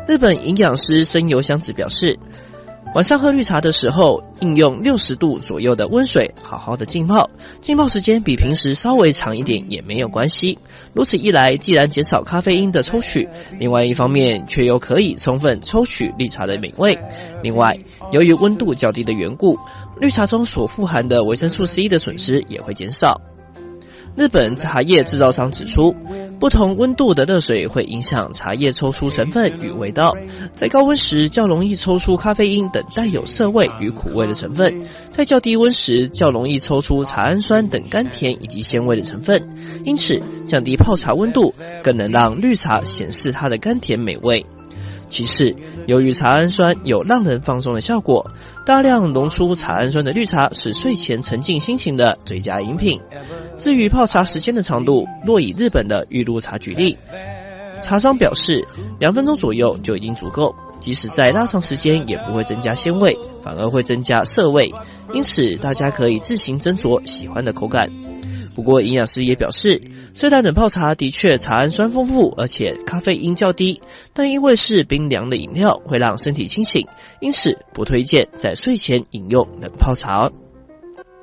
日本营养师深油香子表示，晚上喝绿茶的时候，应用60度左右的温水好好的浸泡，浸泡时间比平时稍微长一点也没有关系。如此一来，既然减少咖啡因的抽取，另外一方面却又可以充分抽取绿茶的美味。另外，由于温度较低的缘故，绿茶中所富含的维生素 C 的损失也会减少。日本茶叶制造商指出，不同温度的热水会影响茶叶抽出成分与味道，在高温时较容易抽出咖啡因等带有涩味与苦味的成分，在较低温时较容易抽出茶氨酸等甘甜以及鲜味的成分，因此降低泡茶温度更能让绿茶显示它的甘甜美味。其次，由于茶氨酸有让人放松的效果，大量溶出茶氨酸的绿茶是睡前沉浸心情的最佳饮品。至于泡茶时间的长度，若以日本的玉露茶举例，茶商表示2分钟左右就已经足够，即使再拉长时间也不会增加鲜味，反而会增加涩味，因此大家可以自行斟酌喜欢的口感。不过营养师也表示，虽然冷泡茶的确茶氨酸丰富，而且咖啡因较低，但因为是冰凉的饮料，会让身体清醒，因此不推荐在睡前饮用冷泡茶。